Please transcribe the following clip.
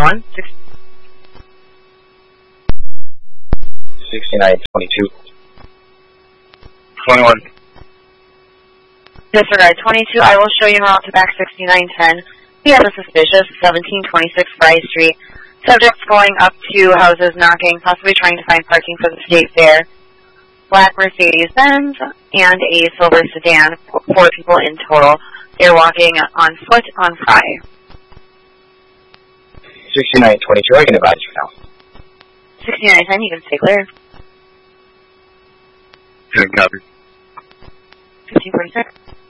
921. 6922. 21. Disregard 22. I will show you around to back 6910. We have a suspicious 1726 Fry Street. Subjects going up to houses, knocking, possibly trying to find parking for the state fair. Black Mercedes-Benz and a silver sedan. 4 people in total. They're walking on foot on Fry. 6922. I can advise you now. 6910. You can stay clear. Good, copy. 1546.